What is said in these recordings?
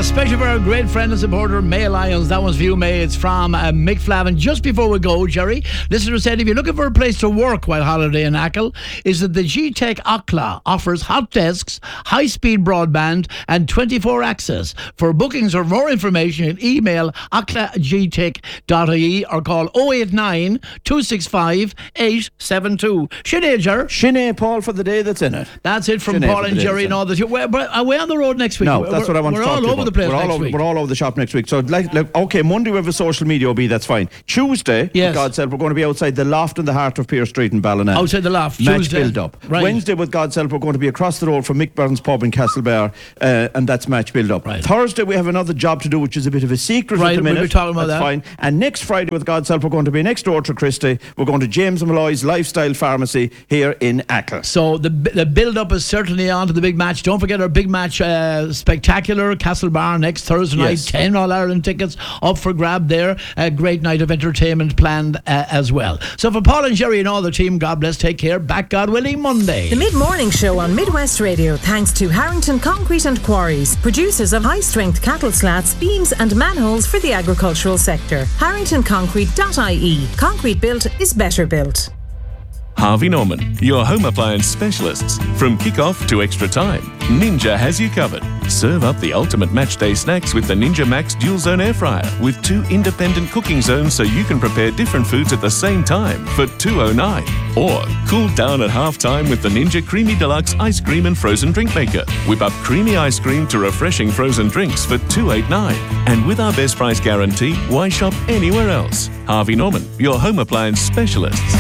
Especially for our great friend and supporter, May Lions. That one's for you, May. It's from Mick Flavin. Just before we go, Jerry, listener said if you're looking for a place to work while holiday in Achill, is that the G-Tech Ockla offers hot desks, high-speed broadband and 24 access. For bookings or more information, email ocklagtech.ie or call 089 265 872. Sinead, Jerry. Sinead, Paul, for the day that's in it. That's it from Sinead Paul and Jerry and all that. Are we on the road next week? No, that's what I want to talk to you about. We're all over the place next week. We're all over the shop next week. So, okay, Monday we have a social media OB, that's fine. Tuesday, with God's help, we're going to be outside the Loft in the heart of Pierce Street in Ballina. Outside the Loft, Match Tuesday. build-up. Right. Wednesday, with God's help, we're going to be across the road from Mick Burns Pub in Castlebar, and that's match build-up. Right. Thursday, we have another job to do, which is a bit of a secret at the minute. We'll be talking about that's that. fine. And next Friday, with God's help, we're going to be next door to Christie. We're going to James Malloy's Lifestyle Pharmacy here in Achill. So the build-up is certainly on to the big match. Don't forget our big match spectacular, Castlebar next Thursday night. 10 All-Ireland tickets up for grab there. A great night of entertainment planned as well. So for Paul and Jerry and all the team, God bless, take care. Back, God willing, Monday. The Mid-Morning Show on Midwest Radio, thanks to Harrington Concrete and Quarries, producers of high-strength cattle slats, beams and manholes for the agricultural sector. HarringtonConcrete.ie. Concrete built is better built. Harvey Norman, your home appliance specialists. From kick-off to extra time, Ninja has you covered. Serve up the ultimate matchday snacks with the Ninja Max Dual Zone Air Fryer with 2 independent cooking zones so you can prepare different foods at the same time for $2.09. Or cool down at half-time with the Ninja Creamy Deluxe Ice Cream and Frozen Drink Maker. Whip up creamy ice cream to refreshing frozen drinks for $2.89. And with our best price guarantee, why shop anywhere else? Harvey Norman, your home appliance specialists.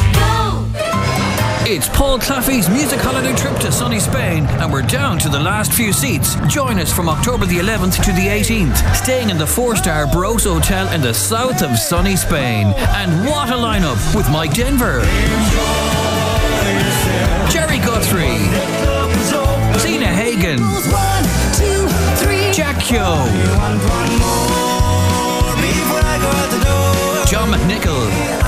It's Paul Claffey's music holiday trip to sunny Spain, and we're down to the last few seats. Join us from October the 11th to the 18th, staying in the 4-star Bros Hotel in the south of sunny Spain. And what a lineup with Mike Denver, Jerry Guthrie, Zena Hagen, Jack Kyo, John McNichol,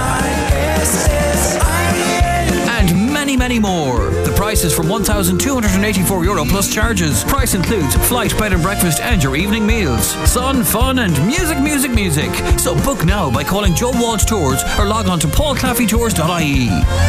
and many more. The price is from €1,284 plus charges. Price includes flight, bed and breakfast and your evening meals. Sun, fun and music. So book now by calling Joe Walsh Tours or log on to paulclaffeytours.ie.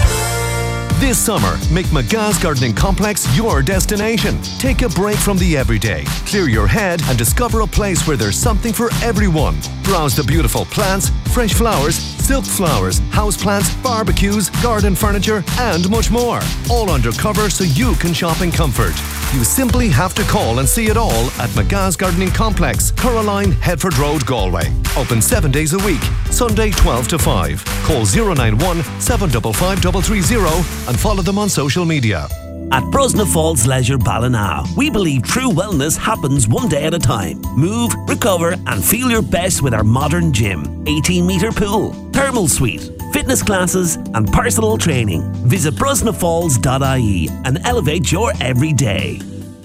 This summer, make McGah's Gardening Complex your destination. Take a break from the everyday, clear your head and discover a place where there's something for everyone. Browse the beautiful plants, fresh flowers, silk flowers, houseplants, barbecues, garden furniture and much more. All under cover so you can shop in comfort. You simply have to call and see it all at McGah's Gardening Complex, Coraline, Headford Road, Galway. Open 7 days a week, Sunday 12 to 5. Call 091 755 330 and follow them on social media. At Brosna Falls Leisure Ballina, we believe true wellness happens one day at a time. Move, recover and feel your best with our modern gym, 18-metre pool, thermal suite, fitness classes and personal training. Visit brosnafalls.ie and elevate your everyday.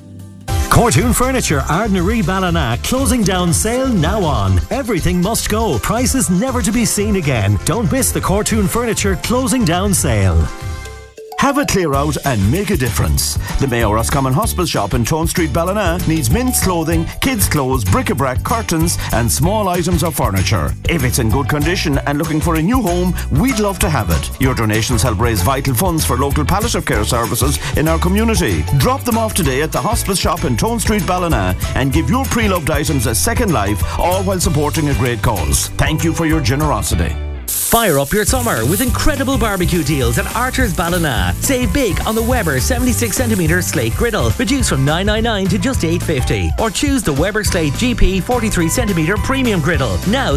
Cortoon Furniture, Ardnaree Ballina, closing down sale now on. Everything must go, prices never to be seen again. Don't miss the Cortoon Furniture closing down sale. Have a clear out and make a difference. The Mayo Roscommon Hospital shop in Tone Street, Ballina needs men's clothing, kids' clothes, bric-a-brac, curtains and small items of furniture. If it's in good condition and looking for a new home, we'd love to have it. Your donations help raise vital funds for local palliative care services in our community. Drop them off today at the hospice shop in Tone Street, Ballina and give your pre-loved items a second life, all while supporting a great cause. Thank you for your generosity. Fire up your summer with incredible barbecue deals at Archer's Ballina. Save big on the Weber 76cm slate griddle, reduced from $9.99 to just $8.50. Or choose the Weber Slate GP 43cm premium griddle, now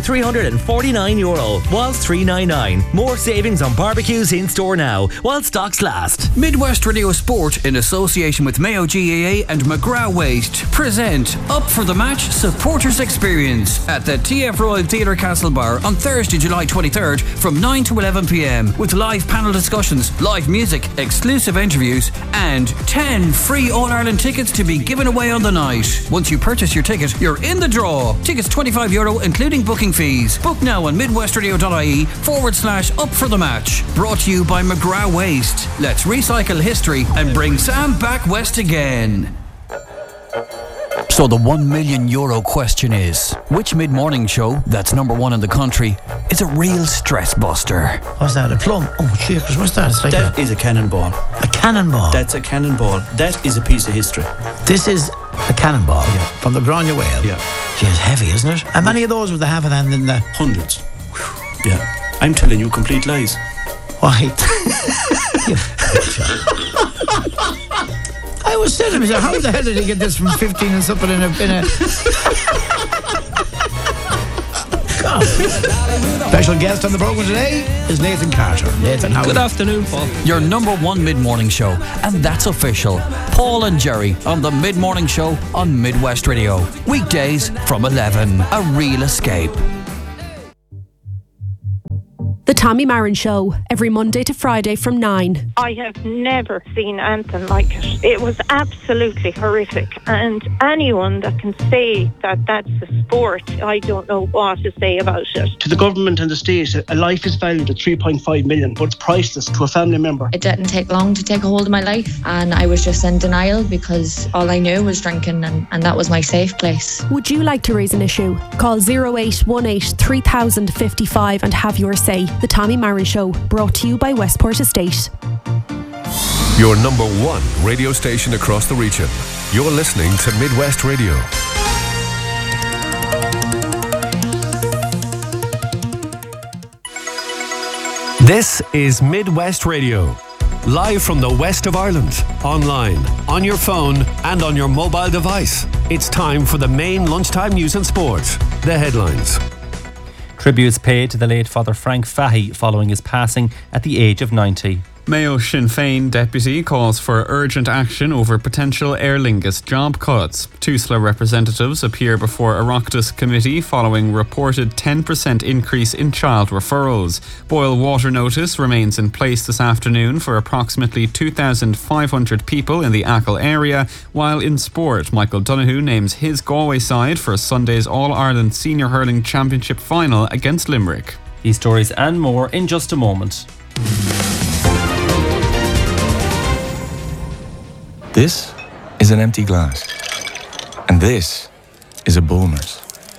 €349, whilst $3.99. More savings on barbecues in store now, while stocks last. Midwest Radio Sport, in association with Mayo GAA and McGrath Waste, present Up for the Match Supporters Experience at the TF Royal Theatre Castlebar on Thursday, July 23rd from 9 to 11 p.m. with live panel discussions, live music, exclusive interviews and 10 free All-Ireland tickets to be given away on the night. Once you purchase your ticket, you're in the draw. Tickets €25 including booking fees. Book now on midwestradio.ie/up for the match. Brought to you by McGrath Waste. Let's recycle history and bring Sam back west again. So the €1 million question is, which mid-morning show that's number one in the country is a real stress buster? What's that, a plum? Oh, cheers, what's that? It's like that is a cannonball. A cannonball? That's a cannonball. That is a piece of history. This is a cannonball from the Grania Whale. Yeah. Gee, it's heavy, isn't it? How many of those with the half a hand in the... Hundreds. Whew. Yeah. I'm telling you complete lies. Why? I was saying to myself, how the hell did he get this from 15 and something in a God. Special guest on the programme today is Nathan Carter. Nathan, how are you? Good afternoon, Paul. Your number one mid-morning show, and that's official. Paul and Jerry on the mid-morning show on Midwest Radio. Weekdays from 11. A real escape. The Tommy Marin Show, every Monday to Friday from 9. I have never seen anything like it. It was absolutely horrific. And anyone that can say that that's a sport, I don't know what to say about it. To the government and the state, a life is valued at 3.5 million, but it's priceless to a family member. It didn't take long to take a hold of my life, and I was just in denial because all I knew was drinking, and that was my safe place. Would you like to raise an issue? Call 0818 3055 and have your say. The Tommy Marin Show, brought to you by Westport Estate. Your number one radio station across the region. You're listening to Midwest Radio. This is Midwest Radio. Live from the west of Ireland, online, on your phone and on your mobile device. It's time for the main lunchtime news and sport. The headlines. Tributes paid to the late Father Frank Fahey following his passing at the age of 90. Mayo Sinn Féin deputy calls for urgent action over potential Aer Lingus job cuts. TUSLA representatives appear before Oireachtas committee following reported 10% increase in child referrals. Boil water notice remains in place this afternoon for approximately 2,500 people in the Achill area, while in sport, Michael Donoghue names his Galway side for Sunday's All-Ireland Senior Hurling Championship final against Limerick. These stories and more in just a moment. This is an empty glass. And this is a Bulmers.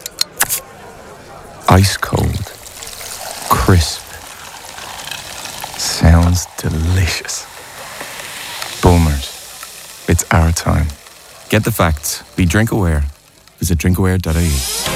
Ice cold. Crisp. Sounds delicious. Bulmers. It's our time. Get the facts. Be drink aware. Visit drinkaware.ie.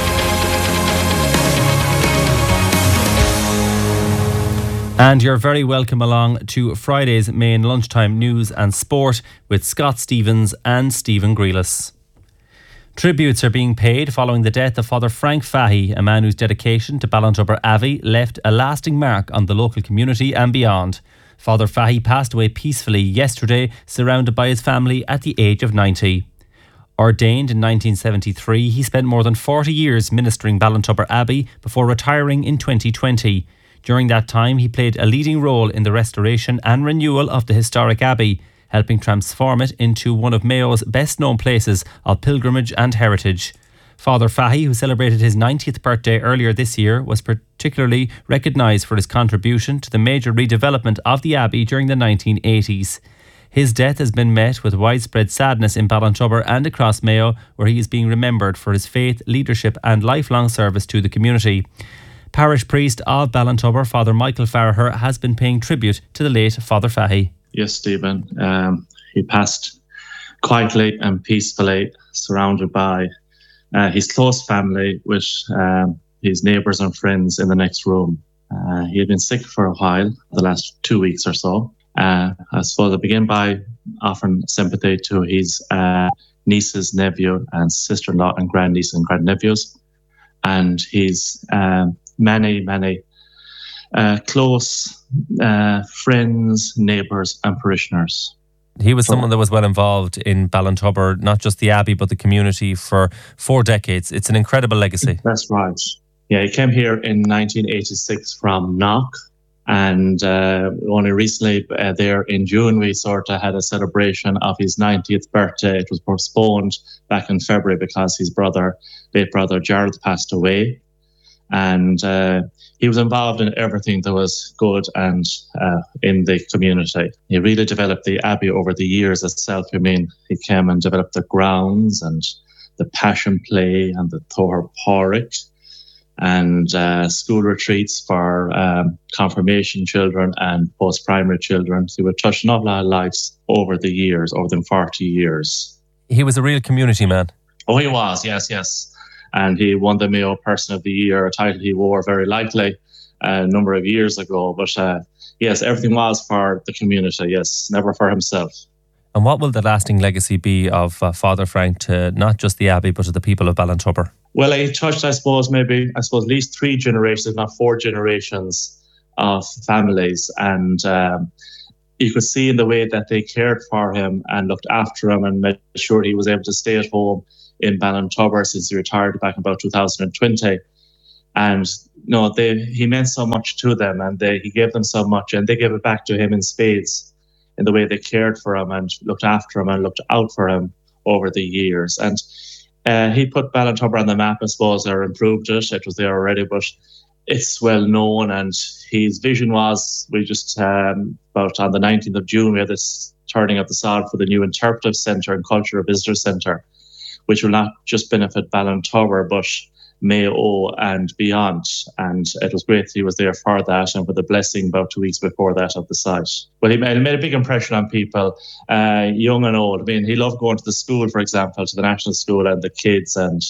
And you're very welcome along to Friday's main lunchtime news and sport with Scott Stevens and Stephen Grealis. Tributes are being paid following the death of Father Frank Fahey, a man whose dedication to Ballintubber Abbey left a lasting mark on the local community and beyond. Father Fahey passed away peacefully yesterday, surrounded by his family at the age of 90. Ordained in 1973, he spent more than 40 years ministering Ballintubber Abbey before retiring in 2020. During that time, he played a leading role in the restoration and renewal of the historic abbey, helping transform it into one of Mayo's best-known places of pilgrimage and heritage. Father Fahey, who celebrated his 90th birthday earlier this year, was particularly recognised for his contribution to the major redevelopment of the abbey during the 1980s. His death has been met with widespread sadness in Ballintubber and across Mayo, where he is being remembered for his faith, leadership and lifelong service to the community. Parish priest of Ballintubber, Father Michael Farraher, has been paying tribute to the late Father Fahey. Yes, Stephen. He passed quietly and peacefully, surrounded by his close family, with his neighbours and friends in the next room. He had been sick for a while, the last 2 weeks or so. I suppose I begin by offering sympathy to his nieces, nephew and sister-in-law and grandniece and grandnephews, and his many close friends, neighbours and parishioners. He was someone that was well involved in Ballintubber, not just the Abbey, but the community for 4 decades. It's an incredible legacy. That's right. Yeah, he came here in 1986 from Knock, and only recently there in June we sort of had a celebration of his 90th birthday. It was postponed back in February because his late brother Jared passed away. And he was involved in everything that was good and in the community. He really developed the Abbey over the years itself. I mean, he came and developed the grounds and the Passion Play and the Thor Porrick, and school retreats for confirmation children and post-primary children. So he would touch an awful lot of lives over the years, over them 40 years. He was a real community man. Oh, he was, yes. And he won the Mayo Person of the Year, a title he wore very lightly a number of years ago. But yes, everything was for the community, yes, never for himself. And what will the lasting legacy be of Father Frank to not just the Abbey, but to the people of Ballintubber? Well, he touched, I suppose, at least 3 generations, if not 4 generations of families. And you could see in the way that they cared for him and looked after him and made sure he was able to stay at home in Ballintubber since he retired back in about 2020. And he meant so much to them, and he gave them so much, and they gave it back to him in spades in the way they cared for him and looked after him and looked out for him over the years. And he put Ballintubber on the map, I suppose, or improved it. It was there already, but it's well known. And his vision was, we just, about on the 19th of June, we had this turning of the sod for the new Interpretive Centre and Cultural Visitor Centre, which will not just benefit Ballintubber, but Mayo and beyond. And it was great he was there for that and for the blessing about 2 weeks before that of the site. But he made a big impression on people, young and old. I mean, he loved going to the school, for example, to the national school, and the kids, and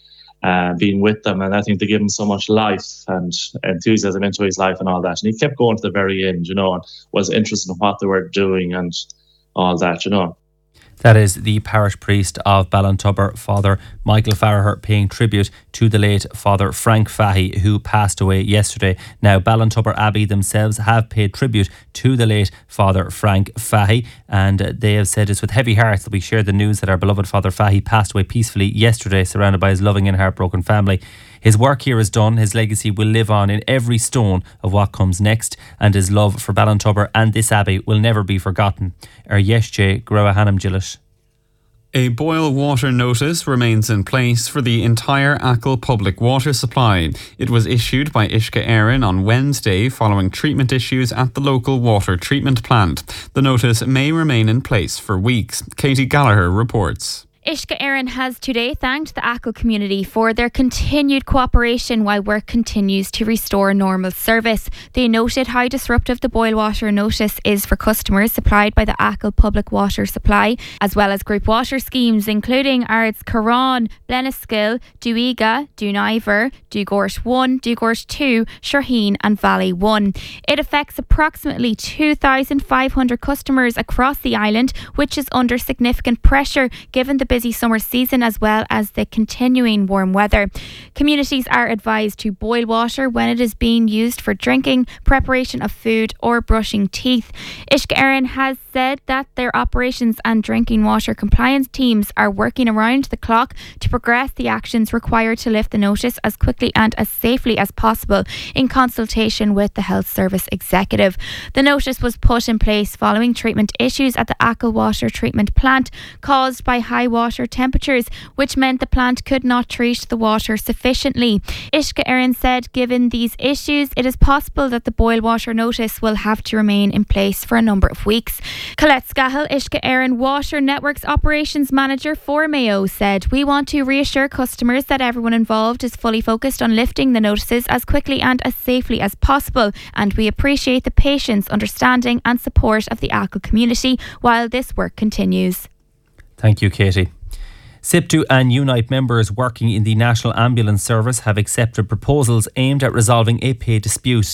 being with them. And I think they gave him so much life and enthusiasm into his life and all that. And he kept going to the very end, and was interested in what they were doing and all that, That is the parish priest of Ballintubber, Father Michael Farragher, paying tribute to the late Father Frank Fahey, who passed away yesterday. Now, Ballintubber Abbey themselves have paid tribute to the late Father Frank Fahey, and they have said it's with heavy hearts that we share the news that our beloved Father Fahey passed away peacefully yesterday, surrounded by his loving and heartbroken family. His work here is done. His legacy will live on in every stone of what comes next, and his love for Ballintubber and this abbey will never be forgotten. Yesje Groa Hanam Gillis. A boil water notice remains in place for the entire Achill public water supply. It was issued by Uisce Éireann on Wednesday following treatment issues at the local water treatment plant. The notice may remain in place for weeks. Katie Gallagher reports. Uisce Éireann has today thanked the Achill community for their continued cooperation while work continues to restore normal service. They noted how disruptive the boil water notice is for customers supplied by the Achill Public Water Supply, as well as group water schemes including Ards Carron, Blenniskill, Duiga, Duniver, Dugort 1, Dugort 2, Shirheen and Valley 1. It affects approximately 2,500 customers across the island, which is under significant pressure given the busy summer season as well as the continuing warm weather. Communities are advised to boil water when it is being used for drinking, preparation of food or brushing teeth. Uisce Éireann has said that their operations and drinking water compliance teams are working around the clock to progress the actions required to lift the notice as quickly and as safely as possible in consultation with the Health Service Executive. The notice was put in place following treatment issues at the Achill water treatment plant caused by high water temperatures, which meant the plant could not treat the water sufficiently. Uisce Éireann said given these issues, it is possible that the boil water notice will have to remain in place for a number of weeks. Colette Scahill, Uisce Éireann Water Networks Operations Manager for Mayo, said, "We want to reassure customers that everyone involved is fully focused on lifting the notices as quickly and as safely as possible, and we appreciate the patience, understanding and support of the Achill community while this work continues." Thank you, Katie. SIPTU and Unite members working in the National Ambulance Service have accepted proposals aimed at resolving a pay dispute.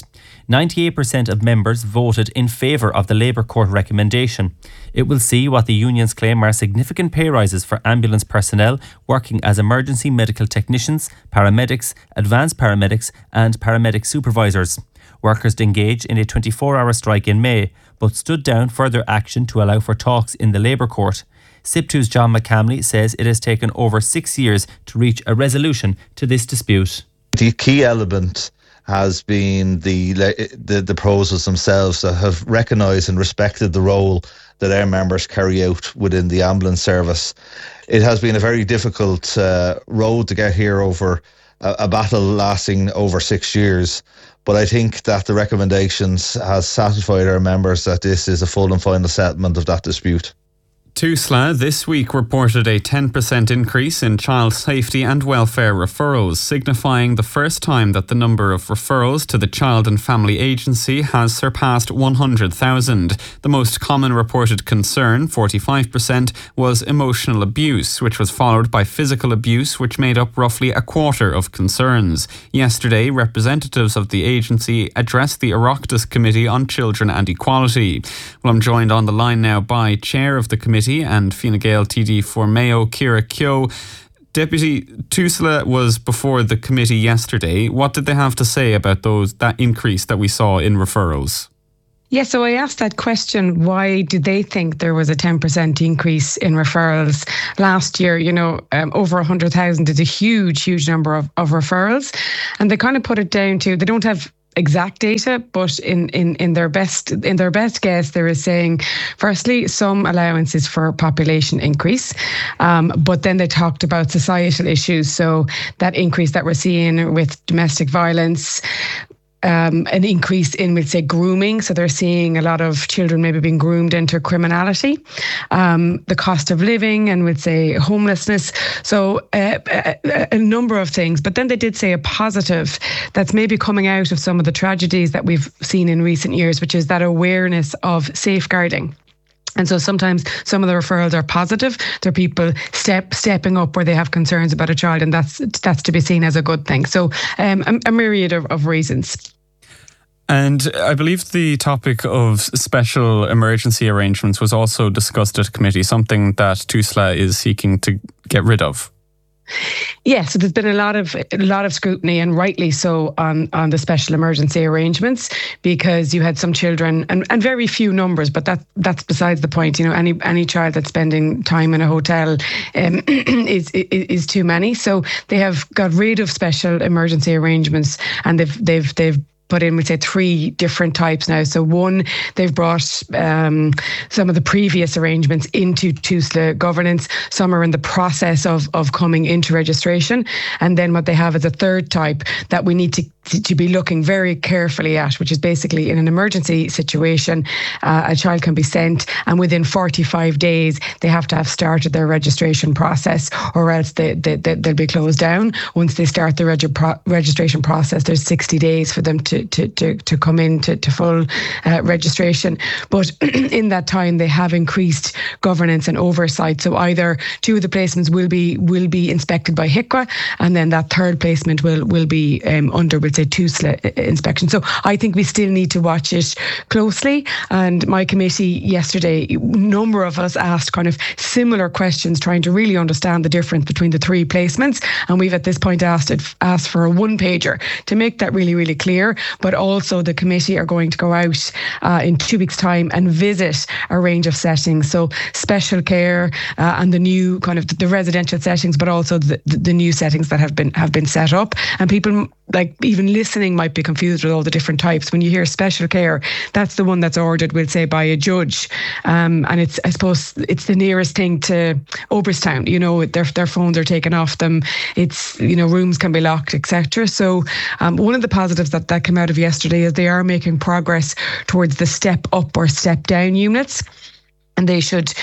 98% of members voted in favour of the Labour Court recommendation. It will see what the unions claim are significant pay rises for ambulance personnel working as emergency medical technicians, paramedics, advanced paramedics and paramedic supervisors. Workers engaged in a 24-hour strike in May, but stood down further action to allow for talks in the Labour Court. SIPTU's John McCamley says it has taken over 6 years to reach a resolution to this dispute. The key element has been the proposals themselves that have recognised and respected the role that our members carry out within the ambulance service. It has been a very difficult road to get here over a battle lasting over 6 years. But I think that the recommendations has satisfied our members that this is a full and final settlement of that dispute. TUSLA this week reported a 10% increase in child safety and welfare referrals, signifying the first time that the number of referrals to the Child and Family Agency has surpassed 100,000. The most common reported concern, 45%, was emotional abuse, which was followed by physical abuse, which made up roughly a quarter of concerns. Yesterday, representatives of the agency addressed the Oireachtas Committee on Children and Equality. Well, I'm joined on the line now by Chair of the Committee and Fine Gael TD for Mayo, Ciara Keogh. Deputy, TUSLA was before the committee yesterday. What did they have to say about that increase that we saw in referrals? Yeah, so I asked that question, why did they think there was a 10% increase in referrals last year? Over 100,000 is a huge number of referrals. And they kind of put it down to, they don't have exact data, but in their best guess, they were saying, firstly, some allowances for population increase, but then they talked about societal issues. So that increase that we're seeing with domestic violence, an increase in, we'd say, grooming. So they're seeing a lot of children maybe being groomed into criminality, the cost of living, and we'd say homelessness. So a number of things. But then they did say a positive that's maybe coming out of some of the tragedies that we've seen in recent years, which is that awareness of safeguarding. And so sometimes some of the referrals are positive. They're people stepping up where they have concerns about a child, and that's to be seen as a good thing. So a myriad of reasons. And I believe the topic of special emergency arrangements was also discussed at committee, something that TUSLA is seeking to get rid of. Yeah, so there's been a lot of scrutiny, and rightly so, on the special emergency arrangements, because you had some children and very few numbers, but that's besides the point. Any child that's spending time in a hotel is too many. So they have got rid of special emergency arrangements, and they've put in, we'd say, 3 different types now. So one, they've brought some of the previous arrangements into TUSLA governance. Some are in the process of coming into registration. And then what they have is a third type that we need to be looking very carefully at, which is basically in an emergency situation, a child can be sent, and within 45 days, they have to have started their registration process, or else they'll be closed down. Once they start the registration process, there's 60 days for them to come in to full registration. But in that time, they have increased governance and oversight. So either 2 of the placements will be inspected by HIQA, and then that third placement will be under, we'll say, TUSLA inspection. So I think we still need to watch it closely. And my committee yesterday, a number of us asked kind of similar questions, trying to really understand the difference between the 3 placements. And we've at this point asked for a 1-pager to make that really, really clear. But also the committee are going to go out in 2 weeks' time and visit a range of settings. So special care and the new kind of the residential settings, but also the new settings that have been set up. And people, like, even listening might be confused with all the different types. When you hear special care, that's the one that's ordered, we'll say, by a judge. And it's, I suppose, it's the nearest thing to Oberstown. Their phones are taken off them. It's, rooms can be locked, etc. So one of the positives that came out of yesterday is they are making progress towards the step up or step down units. And they should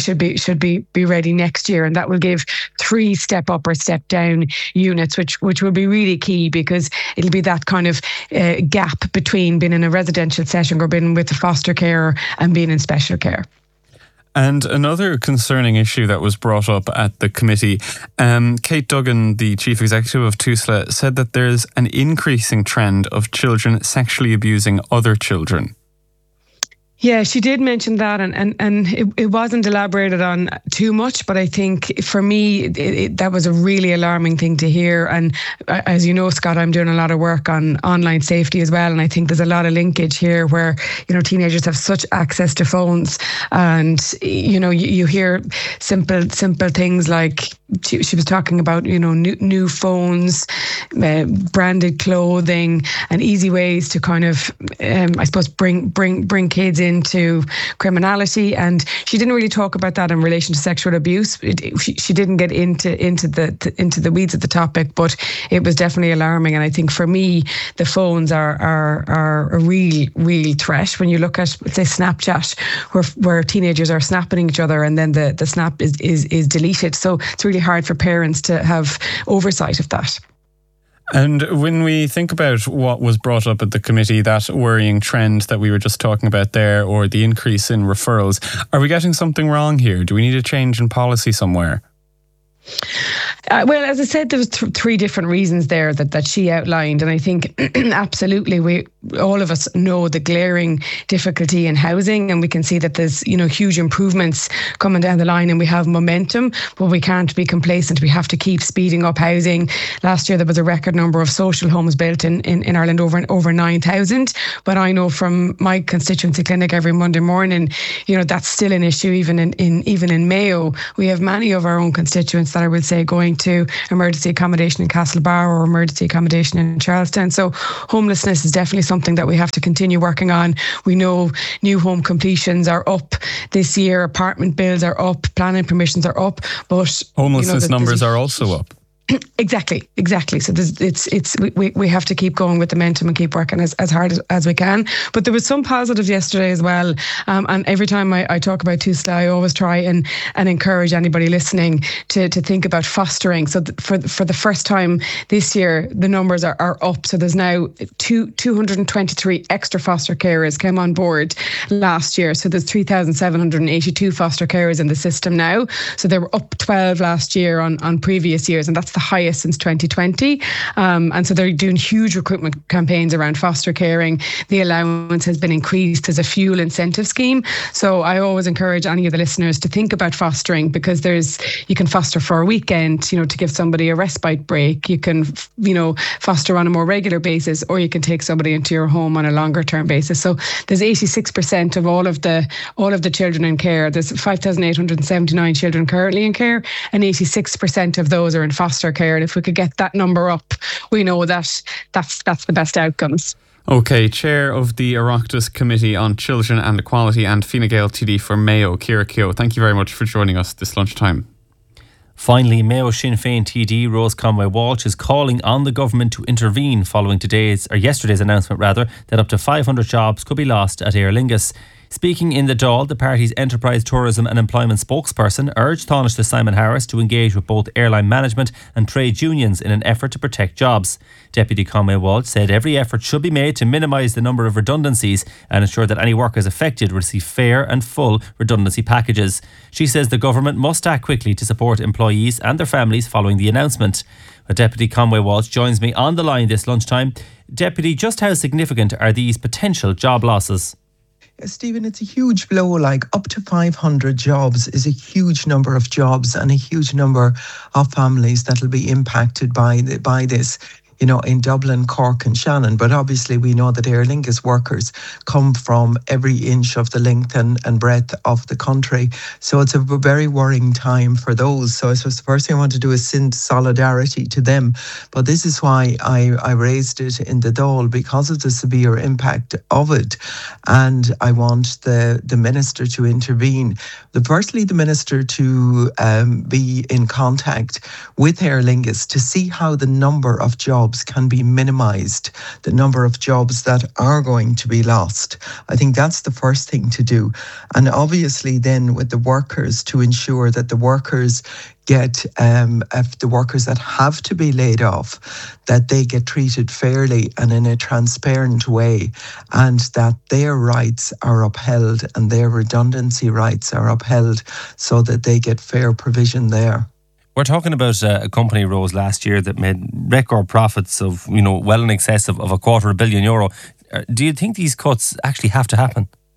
be ready next year, and that will give 3 step up or step down units, which will be really key, because it'll be that kind of gap between being in a residential setting or being with a foster care and being in special care. And another concerning issue that was brought up at the committee, Kate Duggan, the chief executive of TUSLA, said that there's an increasing trend of children sexually abusing other children. Yeah, she did mention that, and it wasn't elaborated on too much, but I think for me, that was a really alarming thing to hear. And as you know, Scott, I'm doing a lot of work on online safety as well, and I think there's a lot of linkage here where, teenagers have such access to phones, and, you hear simple things like, she was talking about, new phones, branded clothing, and easy ways to kind of, I suppose, bring kids into criminality. And she didn't really talk about that in relation to sexual abuse. She didn't get into the weeds of the topic, but it was definitely alarming. And I think for me, the phones are a real threat. When you look at, say, Snapchat, where teenagers are snapping each other, and then the snap is deleted. So it's really hard for parents to have oversight of that. And when we think about what was brought up at the committee, that worrying trend that we were just talking about there, or the increase in referrals, are we getting something wrong here? Do we need a change in policy somewhere? Well, as I said, there was three different reasons there that she outlined, and I think absolutely all of us know the glaring difficulty in housing, and we can see that there's huge improvements coming down the line, and we have momentum, but we can't be complacent. We have to keep speeding up housing. Last year there was a record number of social homes built in Ireland, over 9,000. But I know from my constituency clinic every Monday morning, that's still an issue. Even in Mayo, we have many of our own constituents that I would say going to emergency accommodation in Castlebar or emergency accommodation in Charlestown. So homelessness is definitely something that we have to continue working on. We know new home completions are up this year, apartment bills are up, planning permissions are up, but homelessness numbers are also up. Exactly. So we have to keep going with the momentum and keep working as hard as we can. But there was some positive yesterday as well. And every time I talk about Tusla, I always try and encourage anybody listening to think about fostering. So for the first time this year, the numbers are up. So there's now 223 extra foster carers came on board last year. So there's 3,782 foster carers in the system now. So they were up 12 last year on previous years, and that's the highest since 2020. And so they're doing huge recruitment campaigns around foster caring. The allowance has been increased as a fuel incentive scheme. So I always encourage any of the listeners to think about fostering, because you can foster for a weekend, to give somebody a respite break. You can, foster on a more regular basis, or you can take somebody into your home on a longer term basis. So there's 86% of all of the children in care. There's 5,879 children currently in care, and 86% of those are in foster care. And if we could get that number up, we know that's the best outcomes. Okay, Chair of the Oireachtas Committee on Children and Equality and Fine Gael TD for Mayo, Ciara Keogh, thank you very much for joining us this lunchtime. Finally, Mayo Sinn Féin TD Rose Conway Walsh is calling on the government to intervene following yesterday's announcement that up to 500 jobs could be lost at Aer Lingus. Speaking in the Dáil, the party's Enterprise, Tourism and Employment spokesperson urged Taoiseach Simon Harris to engage with both airline management and trade unions in an effort to protect jobs. Deputy Conway Walsh said every effort should be made to minimise the number of redundancies and ensure that any workers affected receive fair and full redundancy packages. She says the government must act quickly to support employees and their families following the announcement. Deputy Conway Walsh joins me on the line this lunchtime. Deputy, just how significant are these potential job losses? Stephen, it's a huge blow. Like up to 500 jobs is a huge number of jobs and a huge number of families that will be impacted by this. In Dublin, Cork and Shannon. But obviously we know that Aer Lingus workers come from every inch of the length and breadth of the country. So it's a very worrying time for those. So I suppose the first thing I want to do is send solidarity to them. But this is why I raised it in the Dáil, because of the severe impact of it. And I want the Minister to intervene. Firstly, the Minister to be in contact with Aer Lingus to see how the number of jobs can be minimised, the number of jobs that are going to be lost. I think that's the first thing to do. And obviously then with the workers, to ensure that the workers get, the workers that have to be laid off, that they get treated fairly and in a transparent way, and that their rights are upheld and their redundancy rights are upheld so that they get fair provision there. We're talking about a company, Rose, last year that made record profits of, well in excess of €250 million. Do you think these cuts actually have to happen?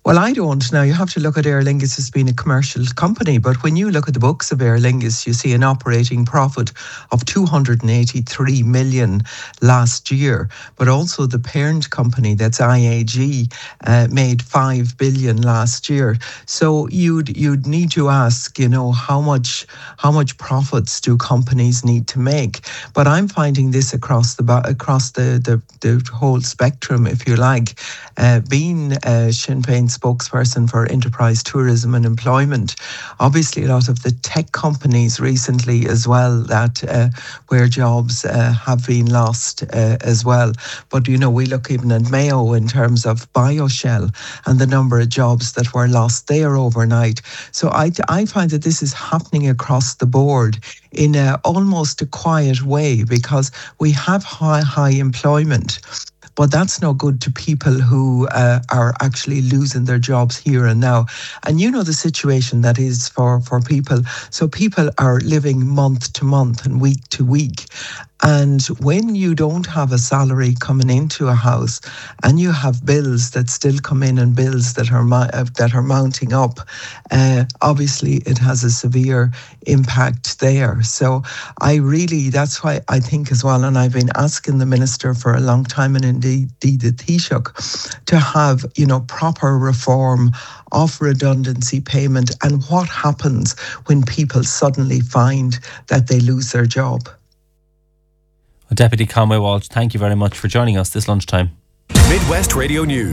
Well, I don't. Now, you have to look at Aer Lingus as being a commercial company, but when you look at the books of Aer Lingus, you see an operating profit of 283 million last year, but also the parent company, that's IAG, made 5 billion last year. So you'd need to ask, how much profits do companies need to make? But I'm finding this across the whole spectrum, if you like, being Sinn Féin spokesperson for enterprise tourism and employment. Obviously, a lot of the tech companies recently as well, that where jobs have been lost as well. But, we look even at Mayo in terms of BioShell and the number of jobs that were lost there overnight. So I find that this is happening across the board in almost a quiet way, because we have high employment. But that's no good to people who are actually losing their jobs here and now. And the situation that is for people. So people are living month to month and week to week. And when you don't have a salary coming into a house and you have bills that still come in and bills that are mounting up, obviously it has a severe impact there. So that's why I think as well, and I've been asking the Minister for a long time, and indeed the Taoiseach, to have, proper reform of redundancy payment and what happens when people suddenly find that they lose their job. Deputy Conway Walsh, thank you very much for joining us this lunchtime. Midwest Radio News.